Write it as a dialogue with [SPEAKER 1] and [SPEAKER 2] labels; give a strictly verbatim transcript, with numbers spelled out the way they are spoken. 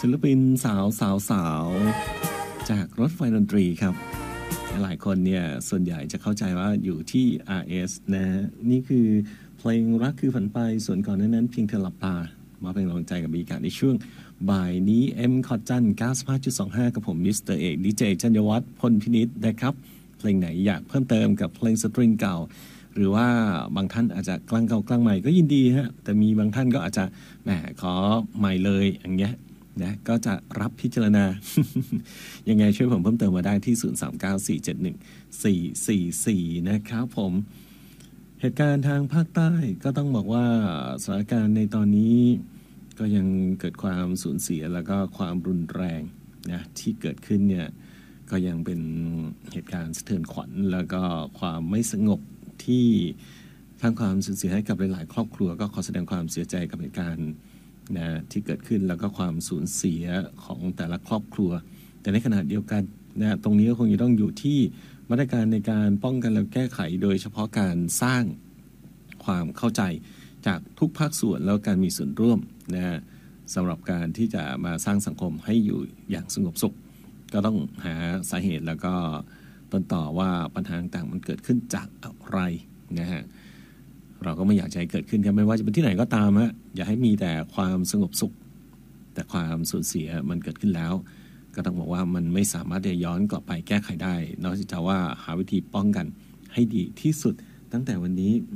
[SPEAKER 1] ศิลปินสาวสาวสาวจากรถไฟดนตรีครับหลายคนเนี่ยส่วนใหญ่จะเข้าใจว่าอยู่ที่ อาร์ เอส นะนี่คือเพลงรักคือฝันไปส่วนก่อนนั้นเพียงเธอหลับตามาเป็นกำลังใจกับมีการในช่วงบ่ายนี้เอ็มคอจัน เก้าสิบห้าจุดสองห้า กับผมมิสเตอร์เอกดีเจจัญญวัฒน์พลพินิจนะครับเพลงไหนอยากเพิ่มเติมกับเพลงสตริงเก่าหรือว่าบางท่านอาจจะกลางเก่ากลางใหม่ก็ยินดีฮะแต่มีบางท่านก็อาจจะแหมขอใหม่เลยอย่างเงี้ยนะก็จะรับพิจารณา ยังไงช่วยผมเพิ่มเติมมาได้ที่ศูนย์ สาม เก้า สี่ เจ็ด หนึ่ง สี่ สี่ สี่นะครับผมเหตุการณ์ทางภาคใต้ก็ต้องบอกว่าสถานการณ์ในตอนนี้ก็ยังเกิดความสูญเสียแล้วก็ความรุนแรงนะที่เกิดขึ้นเนี่ยก็ยังเป็นเหตุการณ์สะเทือนขวัญแล้วก็ความไม่สงบที่สร้างความสูญเสียให้กับหลายๆครอบครัวก็ขอแสดงความเสียใจกับเหตุการณ์นะที่เกิดขึ้นแล้วก็ความสูญเสียของแต่ละครอบครัวแต่ในขณะเดียวกันนะตรงนี้ก็คงจะต้องอยู่ที่มาตรการในการป้องกันและแก้ไขโดยเฉพาะการสร้างความเข้าใจจากทุกภาคส่วนแล้วการมีส่วนร่วมนะสำหรับการที่จะมาสร้างสังคมให้อยู่อย่างสงบสุขก็ต้องหาสาเหตุแล้วก็ต้นต่อว่าปัญหาต่างๆมันเกิดขึ้นจากอะไรนะฮะเราก็ไม่อยากให้เกิดขึ้นครับไม่ว่าจะเป็นที่ไหนก็ตามฮะอย่าให้มีแต่ความสงบสุขแต่ความสูญเสียมันเกิดขึ้นแล้วก็ต้องบอกว่ามันไม่สามารถจะย้อนกลับไปแก้ไขได้นอกจากว่าหาวิธีป้องกันให้ดีที่สุดตั้งแต่วันนี้